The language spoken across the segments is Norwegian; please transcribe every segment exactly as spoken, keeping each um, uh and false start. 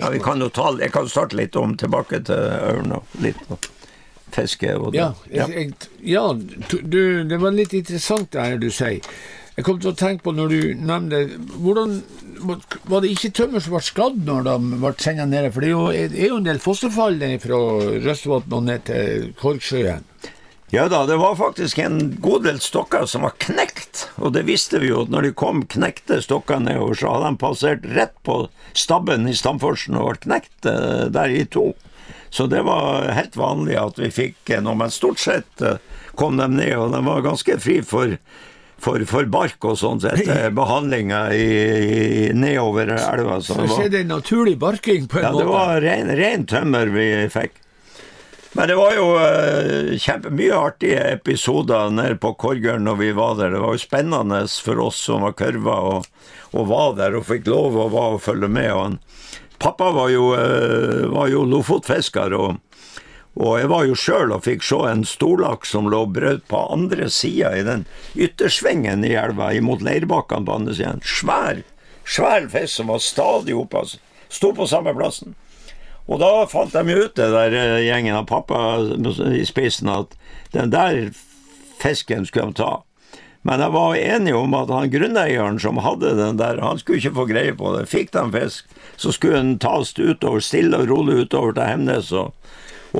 Ja, vi kan jo ta, jeg kan starte litt om tilbake til ørn og litt og fiske. Og ja, ja. Jeg, ja du, det var litt interessant det her du sier. Jeg kom til å tenke på når du nevnte, hvordan var det ikke tømmer som var skadd når de ble sendt nede? For det er jo, det er jo en del fosterfall fra Røstvatn og ned til Korgsjøen. Ja da, det var faktisk en god del stokker som var knekt, og det visste vi jo, når de kom knekte stokker nedover, så hadde de passert rett på stabben i Stamforsen og vært knekt der i to. Så det var helt vanlig at vi fikk noe, men stort sett kom de ned, og de var ganske fri for, for, for bark og sånt, etter behandlinger i, i nedover elva. Så det skjedde en naturlig barking på en måte? Ja, det var ren, ren tømmer vi fikk. Men det var jo uh, kjempe mye artige episoder nede på Korgøren når vi var der. Det var jo spennende for oss som var kørva og, og var der og fikk lov å være og følge med. Og han, pappa var jo, uh, var jo lofotfisker, og, og jeg var jo selv og fikk se en storlaks som lå brød på andre siden i den yttersvingen i elva, imot Leirbakken på andre siden. Svær, svær fisk som var stadig oppe, altså. Stod på samme plassen. Og da fant de ut det der gjengen av pappa i spissen at den der fisken skulle de ta. Men jeg var enig om at han grunneieren som hadde den der, han skulle ikke få greie på det. Fikk de fisk, så skulle den tas utover, stille og rolig utover til Hemnes og, og,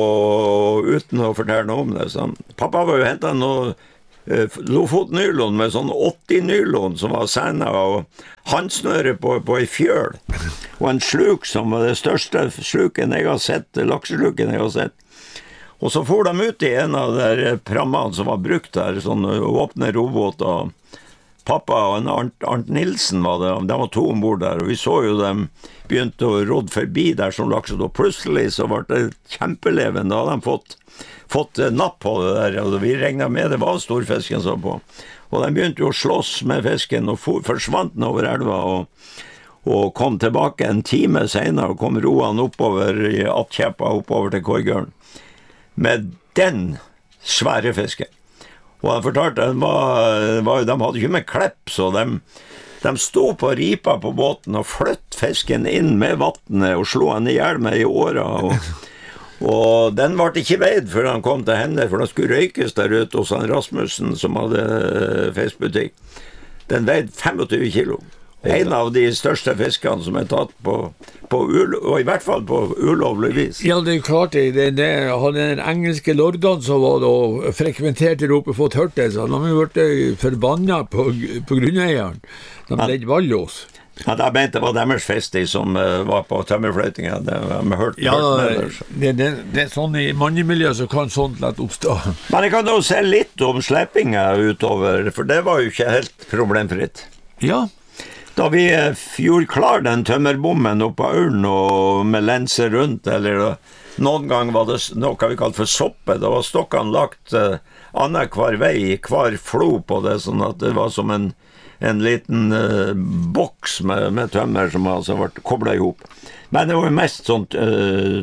og uten å fortelle noe om det. Så pappa var jo hentet noe Lofotnylon med sånn åtti-nylon som var sena, og handsnøre på, på ei fjøl, og en sluk som var det største sluken jeg har sett, laksesluken jeg har sett. Og så får de ut i en av de prammene som var brukt der, sånn åpne robåt, og pappa og en Arnt, Arnt Nilsen var det, de var to ombord der, og vi så jo dem begynte å rådde forbi der som lakset, og plutselig så var det kjempeleven, da hadde de fått fått napp på det der, og vi regnet med det var storfisken som på. Og de begynte jo å slåss med fisken, og for, forsvant den over elva, og, og kom tilbake en time senere, og kom roen oppover i Attkjeppa, oppover til Korgøren, med den svære fisken. Og han fortalte, de, var, var, de hadde ikke med klepp, så de, de stod på ripa på båten, og fløtt fisken inn med vattnet, og slo han i hjel med i åra, og Og den ble ikke veid før han kom til henne, for den skulle røykes der ute hos han Rasmussen, som hadde fiskbutikk. Den veide tjuefem kilo. En av de største fiskene som er tatt på, på ul, og i hvert fall på ulovlig vis. Ja, det er klart det. det, det hadde den engelske lordene som var da fragmenterte ropet fått hørt det, så de har vært forbannet på, på grunneieren. De ble ikke valglås. Ja, da mente det var deres festi som uh, var på tømmerfløytinga. Det har vi hørt. Ja, hørt det, det, det er sånn i mannemiljøet så kan sånt lett oppstå. Men jeg kan da se litt om sleppinga utover, for det var jo ikke helt problemfritt. Ja. Da vi uh, gjorde klar den tømmerbommen oppe på Ørn og med lenser rundt, eller uh, noen gang var det noe vi kalte for soppe, da var stokkene lagt uh, annet hver vei, hver flo på det, sånn at det var som en en liten uh, boks med, med tømmer som altså ble koblet ihop. Men det var jo mest sånt uh,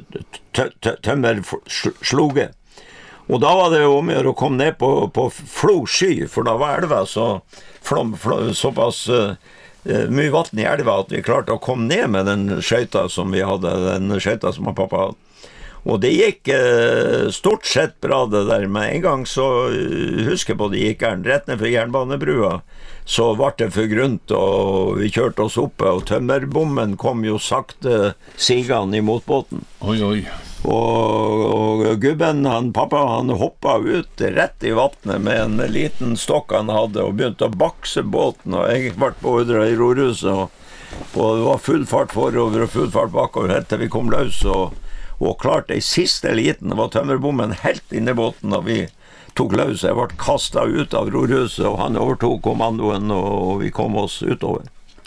tømmersloge. Og da var det jo om å komme ned på, på flo sky, for da var elva så flom, flom, såpass uh, mye vatten i elva at vi klarte å komme ned med den skøyta som vi hadde, den skøyta som pappa hadde. Og det gikk eh, stort sett bra det der, men en gang så uh, husker jeg på det gikk den rett ned for jernbanebrua, så var det for grunt, og vi kjørte oss oppe, og tømmerbommen kom jo sakte sigende imot båten. Oi, oi. Og, og gubben, han, pappa, han hoppet ut rett i vattnet med en liten stokk han hadde, og begynte å bakse båten, og jeg ble beordret i rorhuset, og, og det var full fart forover og full fart bakover, helt til vi kom løs, og Og klart, i siste liten var tømmerbommen helt inne i båten da vi tok løs. Jeg ble kastet ut av rorhuset, og han overtok kommandoen, og vi kom oss utover.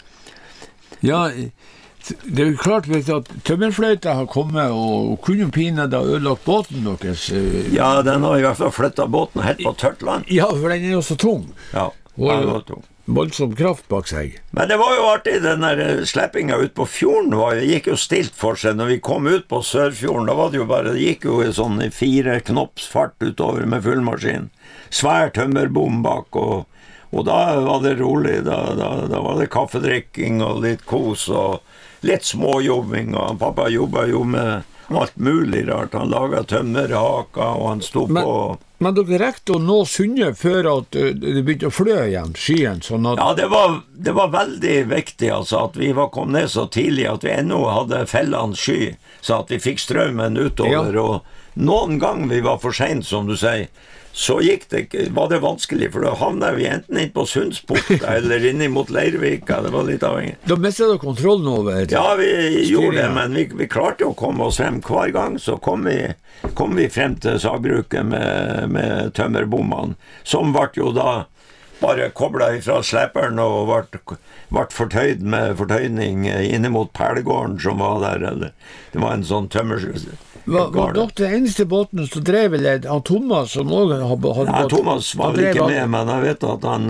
Ja, det er jo klart vet du, at tømmerfløyta har kommet, og kunne pine da ødelagt båten deres. Ja, den har i hvert fall flyttet båten helt på tørt land. Ja, for den er jo så tung. Ja, den var tung. Voldsom kraft bak seg. Men det var jo artig, den der sleppinga ut på fjorden var, det gikk jo stilt for seg. Når vi kom ut på Sørfjorden, da var det jo bare, det gikk jo i sånn i fire knops fart utover med fullmaskin. Svær tømmerbom bak, og, Og da var det rolig, da, da, da var det kaffedrikking og litt kos og litt småjobbing, og pappa jobbet jo med alt mulig rart. Han laget tømmerhaka, og han stod men, på... Men dere rekte å nå Sunne før at uh, det begynte å flø igjen, skyen, sånn at... Ja, det var, det var veldig viktig, altså, at vi var kommet ned så tidlig, at vi ennå hadde fellende sky, så at vi fikk strømmen utover, ja. Og noen gang vi var for sent, som du sier, så gikk det, var det vanskelig, for da havnet vi enten inn på Sundsport eller inn mot Leirvika, det var litt avhengig. Da mistet du kontrollen over? Ja, vi gjorde det, men vi, vi klarte å komme oss frem hver gang, så kom vi, kom vi frem til sagbruket med, med tømmerbommene, som ble jo da bare koblet fra sleperen og ble, ble fortøyd med fortøyning inne mot Perlegården som var der, eller det var en sånn tømmer... Var, var dere den eneste båten som drev, eller han Thomas som også hadde, hadde Nei, Thomas var vel ikke med, han... men jeg vet at han,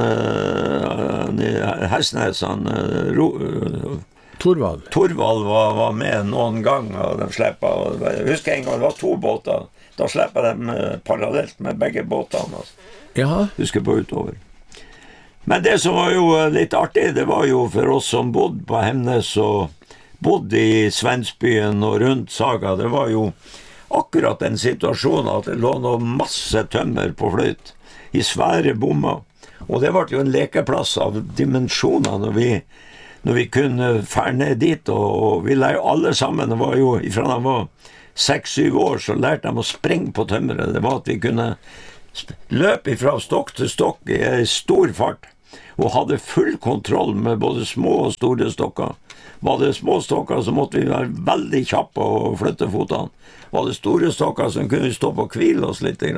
han Hestnes, han ro, Torvald Torvald var, var med noen gang, og de sleppet, jeg husker en gang, det var to båter, da sleppet de parallelt med begge båtene, altså. Jaha. Husker på utover. Men det som var jo litt artig, det var jo for oss som bodde på Hemnes og bodde i Svensbyen og rundt Saga, det var jo akkurat den situasjonen at det lå noe masse tømmer på flyt i svære bommer, og det var jo en lekeplass av dimensjoner når vi, når vi kunne fære ned dit, og, og vi lærte alle sammen, det var jo fra da var seks-syv år, så lærte de å sprenge på tømmeret, det var at vi kunne løpe fra stokk til stokk i stor fart, og hadde full kontroll med både små og store stokker. Var det små stokker, så måtte vi være veldig kjappe og flytte fotene. Var det store stokker, så kunne vi stå på og hvile oss litt.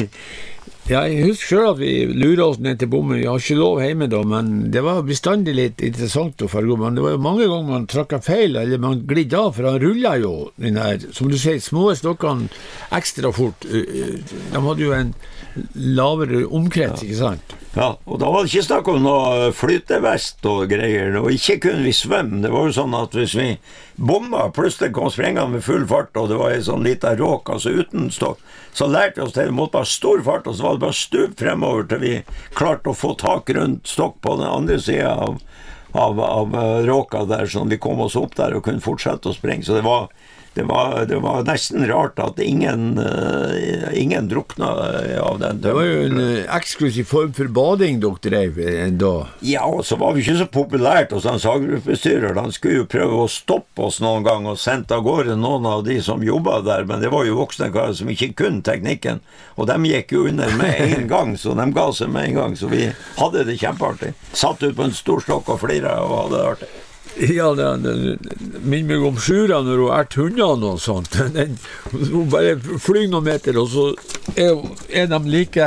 Ja, jeg husker selv at vi lurer oss ned til bommen. Vi har ikke lov hjemme da, men det var bestandig litt interessant å følge. Men det var jo mange ganger man trakket feil, eller man glidde av, for han rullet jo den her, som du sier, små stokkene ekstra fort. De hadde jo en lavere omkrets, ikke sant? Ja, og da var det ikke snakk om noe flytevest og greier, og ikke kunne vi svømme. Det var jo sånn at hvis vi bomma, plutselig kom sprengene med full fart, og det var en sånn liten råk, altså uten stokk, så lærte vi oss til det mot bare stor fart, og så var det bare stup fremover til vi klarte å få tak rundt stokk på den andre siden av, av, av råka der, sånn vi kom oss opp der og kunne fortsette å sprenge. Så det var, det var, det var nesten rart at ingen, uh, ingen drukna av den. Det var jo en uh, eksklusiv form for bading dere drev da. Ja, og så var vi ikke så populært hos han saggruppbestyrer. Han skulle jo prøve å stoppe oss noen gang og sendte av gårde noen av de som jobbet der, men det var jo voksne karer som ikke kunne teknikken, og de gikk jo under med en gang, så de ga seg med en gang, så vi hadde det kjempeartig. Satt ut på en stor stokk og flira og hadde det artig. Ja, det, det minner meg om Sjura når hun ert hundene og sånt. Den, hun bare flyr noen meter, og så er, er de like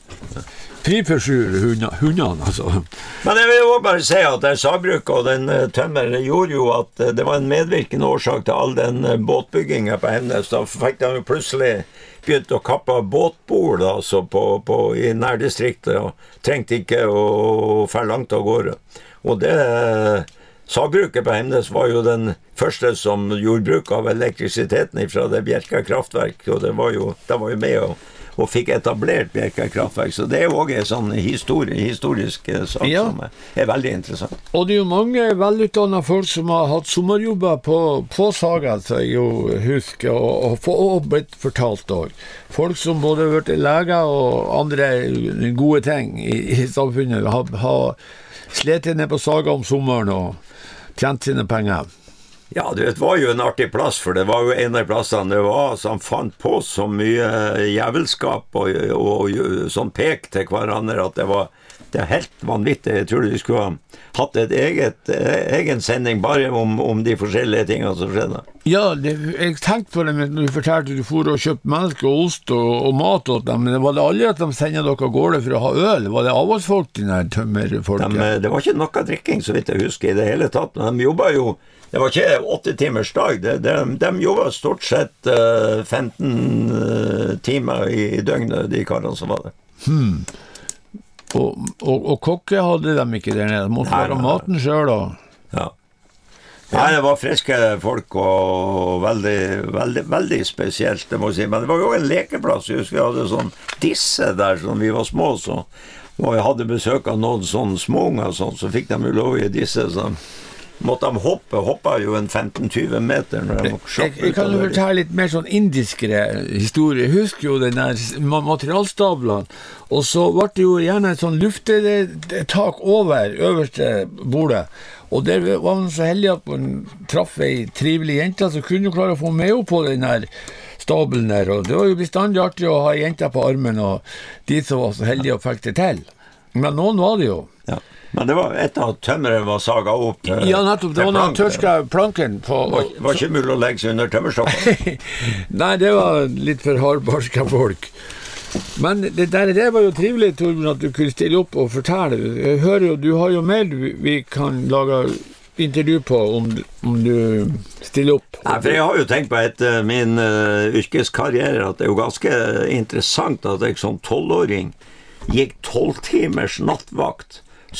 friforsure hundene, hundene, altså. Men jeg vil jo bare si at det sagbruket og den tømmer gjorde jo at det var en medvirkende årsak til all den båtbyggingen på Hemnes. Da fikk de jo plutselig begynt å kappe båtbord altså på, på, i nærdistriktet, og trengte ikke å fære langt av gårde. Og det... Sagbruket på Hemnes var jo den første som gjorde bruk av elektrisiteten fra det Bjerka kraftverk, og det var jo, det var jo med og, og fikk etablert Bjerka kraftverk, så det er jo også en sånn histori, historisk sak ja. Som er, er veldig interessant. Og det er jo mange velutdannede folk som har hatt sommerjobber på, på Saga, så jeg jo husker, og, og, og blitt fortalt også. Folk som både har vært leger og andre gode ting i, i samfunnet, har, har slet ned på Saga om sommeren og tjent sine penger. Ja, det var jo en artig plass, for det var jo en av plassene det var som fant på så mye jævelskap og, og, og sånn pek til hverandre at det var, det er helt vanvittig. Jeg tror de skulle ha hatt et eget, egen sending bare om, om de forskjellige tingene som skjedde. Ja, det, jeg tenkte på det når du fortalte at du for og kjøpte melk og ost og, og mat åt dem, men var det aldri at de sendte dere av gårde for å ha øl? Var det avholdsfolk, de der tømmerfolket? De, det var ikke noe drikking, så vidt jeg husker, i det hele tatt, men de jobbet jo, det var ikke åtte timers dag, de, de, de jobbet stort sett uh, femten uh, timer i, i døgnet, de karene som var der. Hmm. Og, og, og kokke hadde de ikke der nede, måtte nei, være maten selv da. Ja. Nei, det var friske folk og veldig, veldig, veldig spesielt, det må jeg si. Men det var jo en lekeplass, jeg husker vi hadde sånn disse der, som vi var små, så Og jeg hadde besøk av noen sånne småunger, sånn, så fikk de jo lov i disse, så måtte de hoppe, hoppa jo en femten til tjue meter når de jeg, jeg kan jo fortelle litt mer sånn indiskere historie. Husk jo den der materialstablene, og så ble det jo gjerne et sånn luftetak over øverste bordet, og der var man så heldig at man traff ei trivelig jente, så kunne jo klare å få med henne på den der stabelen der, og det var jo bestandig artig å ha jenter på armen, og de som var så heldige og fikk det til. Men noen var det jo. Ja. Men det var etter at tømmeret var saget opp til, ja, nettopp, det var noen tørska planken på... Det var, var ikke mulig å legge seg under tømmerstokken. Nei, det var litt for hardbarska folk. Men det der det var jo trivelig, Torbjørn, at du kunne stille opp og fortelle. Jeg hører jo, du har jo mer vi kan lage intervju på om, om du stiller opp. Nei, for jeg har jo tenkt på etter min uh, yrkeskarriere at det er jo ganske interessant at jeg som tolvåring gikk tolv timers nattvakt,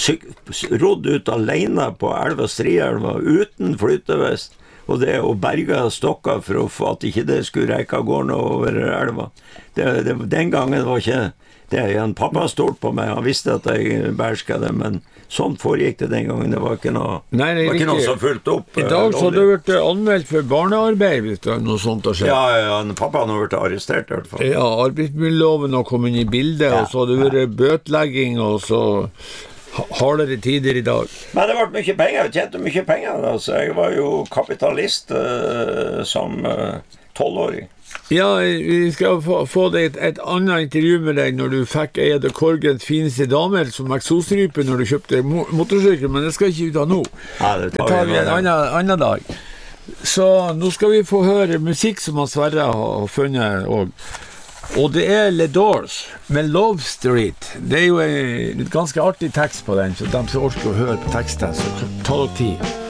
rodd ut alene på elva Strielva uten flytevest, og det å berge stokker for å få at ikke det skulle reike gården over elva. Det, det, den gangen var ikke det en pappa stolt på meg, han visste at jeg bærska det, men sånn foregikk det den gangen. Det var ikke noe, Nei, det var ikke noe som fulgte opp. I dag så hadde det vært anmeldt for barnearbeid hvis det er noe sånt å skje. Ja, ja, pappa hadde vært arrestert i hvert fall. Ja, arbeidsmiljøloven har kommet inn i bildet, ja, og så hadde det vært ja. bøtlegging, og så hardere tider i dag. Men det ble mye penger, jeg tjente mye penger, altså. Jeg var jo kapitalist uh, som tolvåring. Uh, ja, vi skal få, få deg et, et annet intervju med deg når du fikk eie av Korgens fineste damer som eksosrype når du kjøpte mo- motorsykkel, men det skal ikke vi ta nå. Ja, det tar, det tar vi en annen, annen dag. Så nå skal vi få høre musikk som han Sverre har funnet, og Og det er Les Doors med Love Street. Det er jo en ganske artig tekst på den, så de som orker å høre på teksten, så ta dere tid.